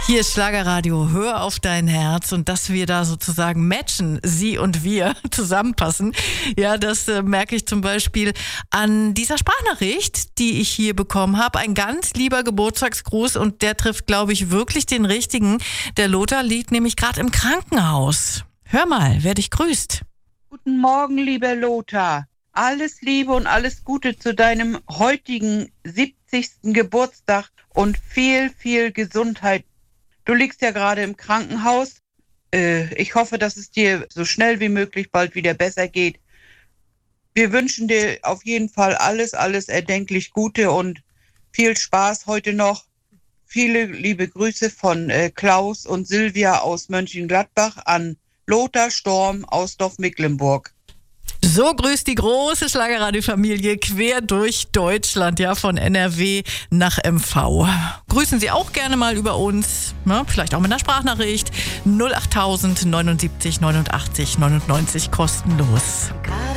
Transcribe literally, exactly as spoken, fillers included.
Hier ist Schlagerradio, hör auf dein Herz, und dass wir da sozusagen matchen, sie und wir zusammenpassen. Ja, das äh, merke ich zum Beispiel an dieser Sprachnachricht, die ich hier bekommen habe. Ein ganz lieber Geburtstagsgruß, und der trifft, glaube ich, wirklich den richtigen. Der Lothar liegt nämlich gerade im Krankenhaus. Hör mal, wer dich grüßt. Guten Morgen, lieber Lothar. Alles Liebe und alles Gute zu deinem heutigen siebzigsten Geburtstag und viel, viel Gesundheit. Du liegst ja gerade im Krankenhaus. Äh, ich hoffe, dass es dir so schnell wie möglich bald wieder besser geht. Wir wünschen dir auf jeden Fall alles, alles erdenklich Gute und viel Spaß heute noch. Viele liebe Grüße von äh, Klaus und Silvia aus Mönchengladbach an Lothar Storm aus Dorf-Mecklenburg. So grüßt die große Schlagerradio-Familie quer durch Deutschland, ja, von N R W nach M V. Grüßen Sie auch gerne mal über uns, ne? Vielleicht auch mit einer Sprachnachricht. null acht tausend neunundsiebzig neunundachtzig neunundneunzig kostenlos.